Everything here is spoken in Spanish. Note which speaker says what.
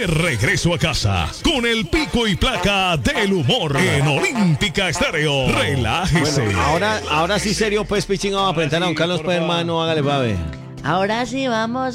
Speaker 1: de regreso a casa con el pico y placa del humor en Olímpica Estéreo. Relájese.
Speaker 2: Bueno, ahora sí serio, pues, Pichín, vamos a presentar a don Carlos, pues, hermano, hágale, va a ver.
Speaker 3: Ahora sí, vamos